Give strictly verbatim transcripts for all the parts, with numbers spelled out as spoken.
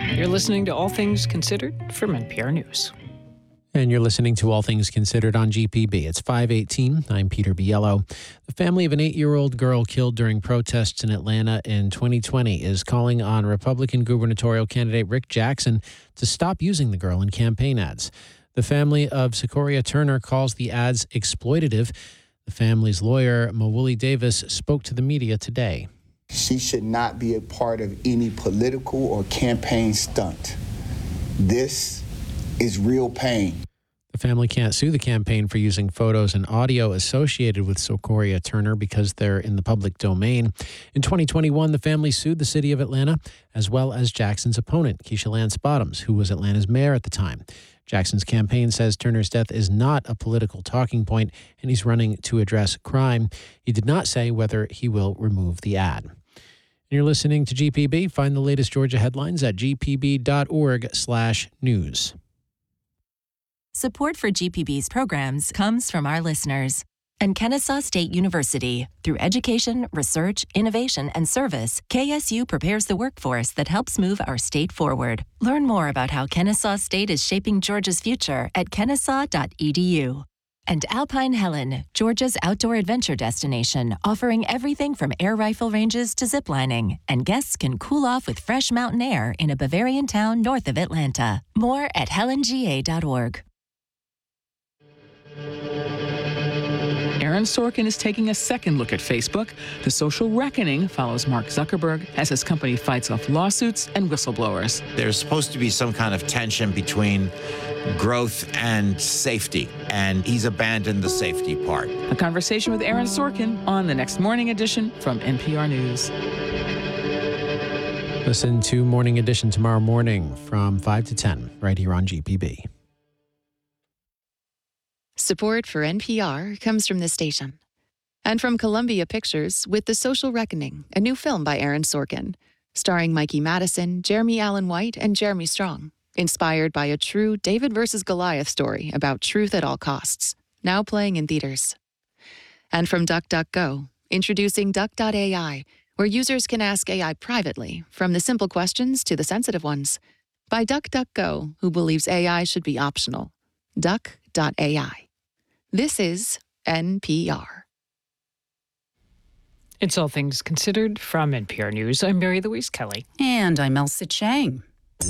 You're listening to All Things Considered from N P R News. And you're listening to All Things Considered on G P B. It's five eighteen. I'm Peter Biello. The family of an eight-year-old girl killed during protests in Atlanta in twenty twenty is calling on Republican gubernatorial candidate Rick Jackson to stop using the girl in campaign ads. The family of Secoria Turner calls the ads exploitative. The family's lawyer, Mawuli Davis, spoke to the media today. She should not be a part of any political or campaign stunt. This is real pain. The family can't sue the campaign for using photos and audio associated with Secoria Turner because they're in the public domain. In twenty twenty-one, the family sued the city of Atlanta, as well as Jackson's opponent, Keisha Lance Bottoms, who was Atlanta's mayor at the time. Jackson's campaign says Turner's death is not a political talking point, and he's running to address crime. He did not say whether he will remove the ad. You're listening to G P B. Find the latest Georgia headlines at g p b dot org slash news. Support for G P B's programs comes from our listeners. And Kennesaw State University. Through education, research, innovation, and service, K S U prepares the workforce that helps move our state forward. Learn more about how Kennesaw State is shaping Georgia's future at kennesaw dot e d u. And Alpine Helen, Georgia's outdoor adventure destination, offering everything from air rifle ranges to ziplining. And guests can cool off with fresh mountain air in a Bavarian town north of Atlanta. More at helen g a dot org. Aaron Sorkin is taking a second look at Facebook. The social reckoning follows Mark Zuckerberg as his company fights off lawsuits and whistleblowers. There's supposed to be some kind of tension between growth and safety, and he's abandoned the safety part. A conversation with Aaron Sorkin on the next Morning Edition from N P R News. Listen to Morning Edition tomorrow morning from five to ten, right here on G P B. Support for N P R comes from this station. And from Columbia Pictures with The Social Reckoning, a new film by Aaron Sorkin, starring Mikey Madison, Jeremy Allen White, and Jeremy Strong. Inspired by a true David versus Goliath story about truth at all costs. Now playing in theaters. And from DuckDuckGo, introducing Duck dot A I, where users can ask A I privately, from the simple questions to the sensitive ones. By DuckDuckGo, who believes A I should be optional. Duck dot A I. This is N P R. It's All Things Considered from N P R News. I'm Mary Louise Kelly. And I'm Elsa Chang.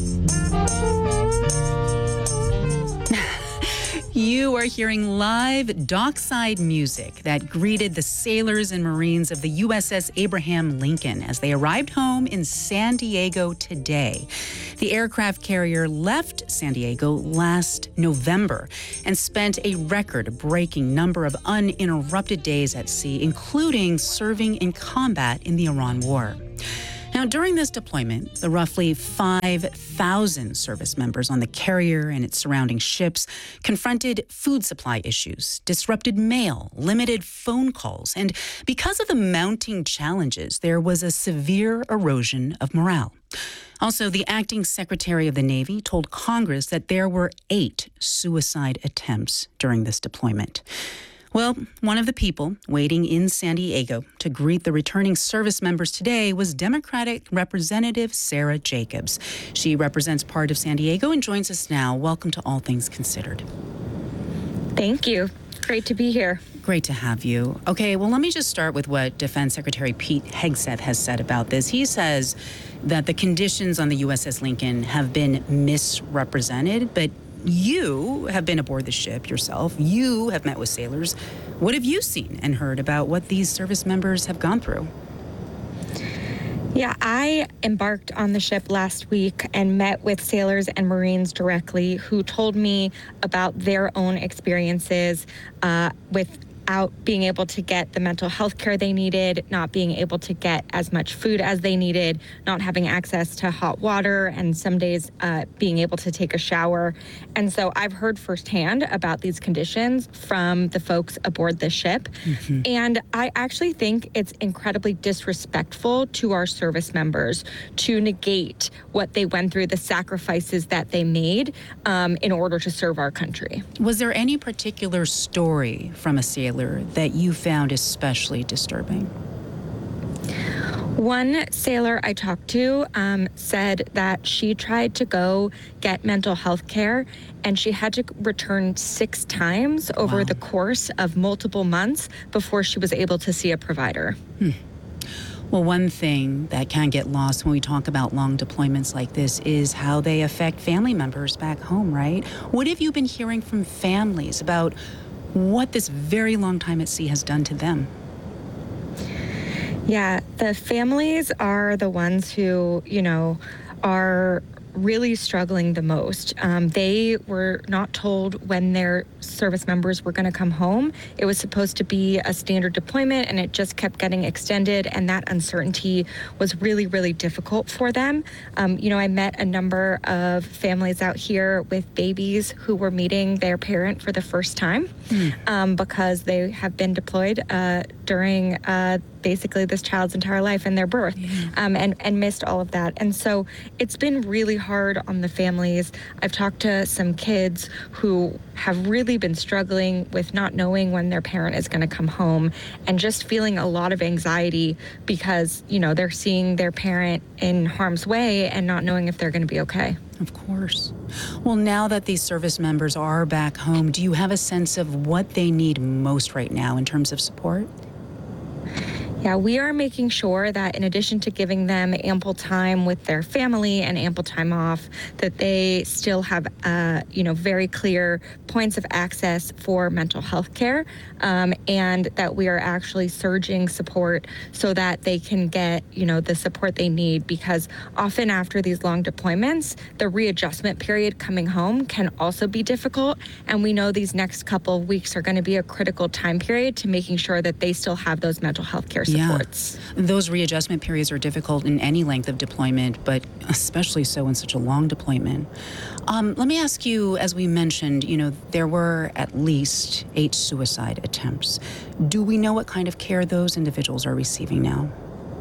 You are hearing live dockside music that greeted the sailors and Marines of the U S S Abraham Lincoln as they arrived home in San Diego today. The aircraft carrier left San Diego last November and spent a record-breaking number of uninterrupted days at sea, including serving in combat in the Iran War. Now, during this deployment, the roughly five thousand service members on the carrier and its surrounding ships confronted food supply issues, disrupted mail, limited phone calls, and because of the mounting challenges, there was a severe erosion of morale. Also, the acting Secretary of the Navy told Congress that there were eight suicide attempts during this deployment. Well, one of the people waiting in San Diego to greet the returning service members today was Democratic Representative Sarah Jacobs. She represents part of San Diego and joins us now. Welcome to All Things Considered. Thank you. Great to be here. Great to have you. Okay, well, let me just start with what Defense Secretary Pete Hegseth has said about this. He says that the conditions on the U S S Lincoln have been misrepresented, but you have been aboard the ship yourself. You have met with sailors. What have you seen and heard about what these service members have gone through? Yeah, I embarked on the ship last week and met with sailors and Marines directly who told me about their own experiences uh, with out being able to get the mental health care they needed, not being able to get as much food as they needed, not having access to hot water, and some days uh, being able to take a shower. And so I've heard firsthand about these conditions from the folks aboard the ship. Mm-hmm. And I actually think it's incredibly disrespectful to our service members to negate what they went through, the sacrifices that they made um, in order to serve our country. Was there any particular story from a sailor that you found especially disturbing? One sailor I talked to um, said that she tried to go get mental health care and she had to return six times over Wow. the course of multiple months before she was able to see a provider. Hmm. Well, one thing that can get lost when we talk about long deployments like this is how they affect family members back home, right? What have you been hearing from families about what this very long time at sea has done to them? Yeah, the families are the ones who, you know, are really struggling the most. Um, they were not told when their service members were going to come home. It was supposed to be a standard deployment and it just kept getting extended, and that uncertainty was really, really difficult for them. Um, you know, I met a number of families out here with babies who were meeting their parent for the first time mm. um, because they have been deployed uh, during uh, basically this child's entire life and their birth, yeah. um, and, and missed all of that. And so it's been really hard on the families. I've talked to some kids who have really been struggling with not knowing when their parent is going to come home and just feeling a lot of anxiety because, you know, they're seeing their parent in harm's way and not knowing if they're going to be okay. Of course. Well, now that these service members are back home, do you have a sense of what they need most right now in terms of support? Yeah, we are making sure that in addition to giving them ample time with their family and ample time off, that they still have, uh, you know, very clear points of access for mental health care, um, and that we are actually surging support so that they can get, you know, the support they need, because often after these long deployments, the readjustment period coming home can also be difficult, and we know these next couple of weeks are going to be a critical time period to making sure that they still have those mental health care supports. Yeah. Those readjustment periods are difficult in any length of deployment, but especially so in such a long deployment. Um, let me ask you, as we mentioned, you know, there were at least eight suicide attempts. Do we know what kind of care those individuals are receiving now?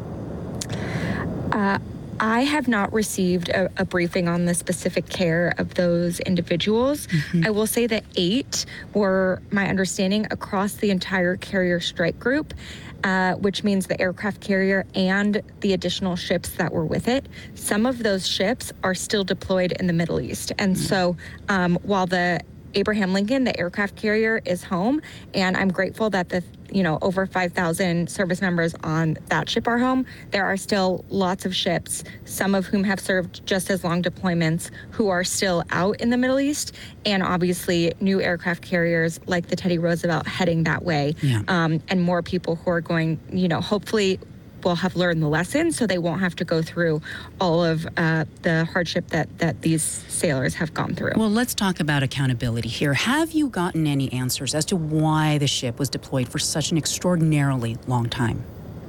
Uh, I have not received a, a briefing on the specific care of those individuals. Mm-hmm. I will say that eight were, my understanding, across the entire carrier strike group, uh, which means the aircraft carrier and the additional ships that were with it. Some of those ships are still deployed in the Middle East. And mm-hmm. so um, while the Abraham Lincoln, the aircraft carrier, is home, and I'm grateful that the you know over five thousand service members on that ship are home, there are still lots of ships, some of whom have served just as long deployments, who are still out in the Middle East, and obviously new aircraft carriers like the Teddy Roosevelt heading that way, yeah. um, and more people who are going, you know, hopefully will have learned the lesson so they won't have to go through all of uh, the hardship that, that these sailors have gone through. Well, let's talk about accountability here. Have you gotten any answers as to why the ship was deployed for such an extraordinarily long time?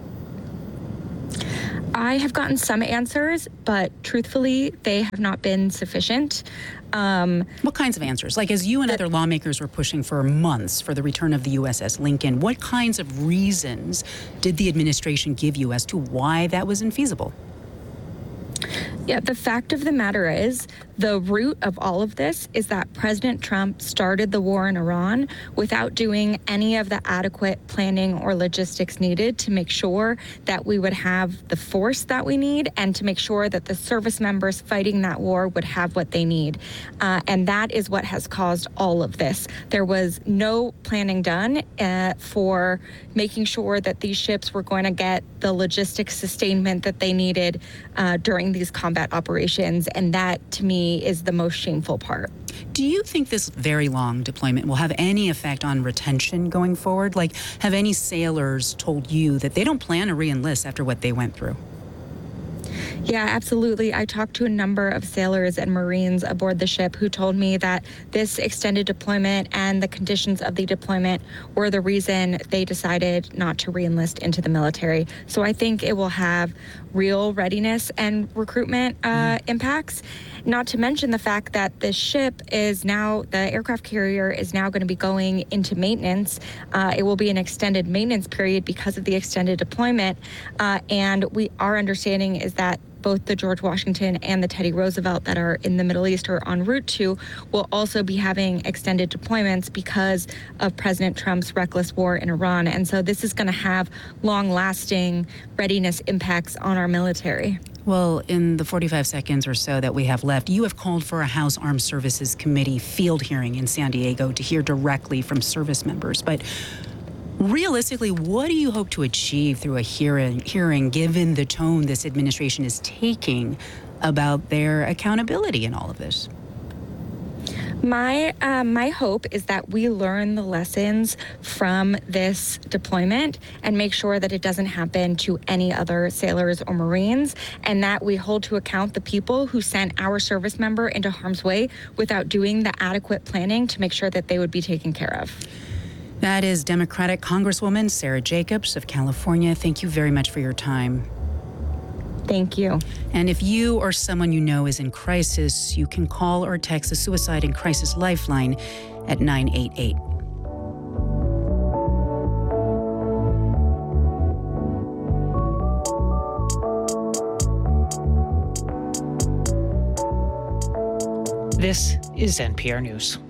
I have gotten some answers, but truthfully, they have not been sufficient. Um, what kinds of answers? Like, as you and the, other lawmakers were pushing for months for the return of the U S S Lincoln, what kinds of reasons did the administration give you as to why that was infeasible? Yeah, the fact of the matter is, the root of all of this is that President Trump started the war in Iran without doing any of the adequate planning or logistics needed to make sure that we would have the force that we need and to make sure that the service members fighting that war would have what they need. Uh, and that is what has caused all of this. There was no planning done uh, for making sure that these ships were going to get the logistics sustainment that they needed uh, during these combat operations. And that, to me, is the most shameful part. Do you think this very long deployment will have any effect on retention going forward? Like, have any sailors told you that they don't plan to re-enlist after what they went through? Yeah, absolutely. I talked to a number of sailors and Marines aboard the ship who told me that this extended deployment and the conditions of the deployment were the reason they decided not to re-enlist into the military. So I think it will have real readiness and recruitment uh, mm. impacts. Not to mention the fact that the ship is now, the aircraft carrier is now going to be going into maintenance. Uh, it will be an extended maintenance period because of the extended deployment. Uh, and we, our understanding is that both the George Washington and the Teddy Roosevelt that are in the Middle East or en route to will also be having extended deployments because of President Trump's reckless war in Iran. And so this is going to have long-lasting readiness impacts on our military. Well, in the forty-five seconds or so that we have left, you have called for a House Armed Services Committee field hearing in San Diego to hear directly from service members. But realistically, what do you hope to achieve through a hearing, hearing given the tone this administration is taking about their accountability in all of this? My uh, my hope is that we learn the lessons from this deployment and make sure that it doesn't happen to any other sailors or Marines, and that we hold to account the people who sent our service member into harm's way without doing the adequate planning to make sure that they would be taken care of. That is Democratic Congresswoman Sara Jacobs of California. Thank you very much for your time. Thank you. And if you or someone you know is in crisis, you can call or text the Suicide and Crisis Lifeline at nine eight eight. This is N P R News.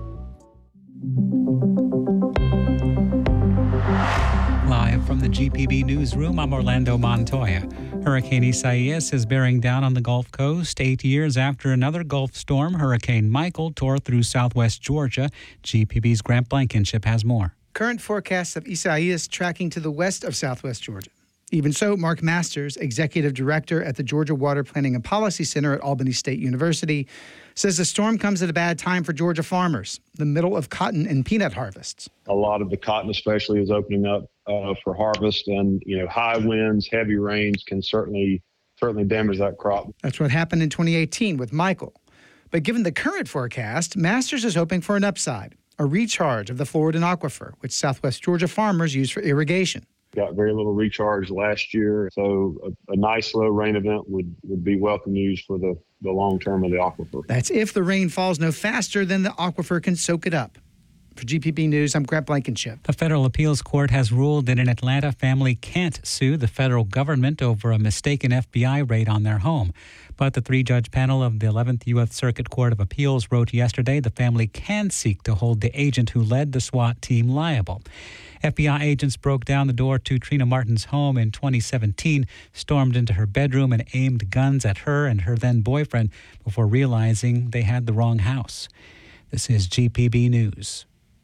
Live from the G P B newsroom, I'm Orlando Montoya. Hurricane Isaias is bearing down on the Gulf Coast eight years after another Gulf storm, Hurricane Michael, tore through southwest Georgia. G P B's Grant Blankenship has more. Current forecasts of Isaias tracking to the west of southwest Georgia. Even so, Mark Masters, executive director at the Georgia Water Planning and Policy Center at Albany State University, says the storm comes at a bad time for Georgia farmers, the middle of cotton and peanut harvests. A lot of the cotton especially is opening up uh, for harvest, and you know, high winds, heavy rains can certainly certainly damage that crop. That's what happened in twenty eighteen with Michael. But given the current forecast, Masters is hoping for an upside, a recharge of the Floridan aquifer, which southwest Georgia farmers use for irrigation. Got very little recharge last year, so a, a nice low rain event would, would be welcome news for the, the long term of the aquifer. That's if the rain falls no faster than the aquifer can soak it up. For G P B News, I'm Grant Blankenship. The federal appeals court has ruled that an Atlanta family can't sue the federal government over a mistaken F B I raid on their home. But the three-judge panel of the eleventh U S Circuit Court of Appeals wrote yesterday the family can seek to hold the agent who led the SWAT team liable. F B I agents broke down the door to Trina Martin's home in twenty seventeen, stormed into her bedroom and aimed guns at her and her then-boyfriend before realizing they had the wrong house. This is G P B News.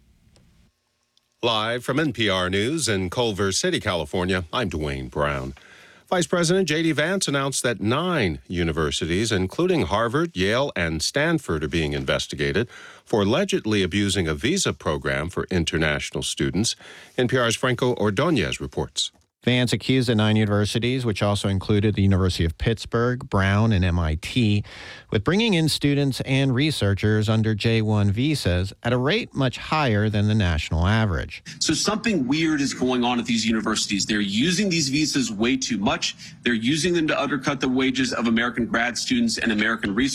Live from N P R News in Culver City, California, I'm Dwayne Brown. Vice President J D. Vance announced that nine universities, including Harvard, Yale, and Stanford, are being investigated for allegedly abusing a visa program for international students. N P R's Franco Ordonez reports. Vance accused the nine universities, which also included the University of Pittsburgh, Brown, and M I T, with bringing in students and researchers under J one visas at a rate much higher than the national average. So something weird is going on at these universities. They're using these visas way too much. They're using them to undercut the wages of American grad students and American researchers.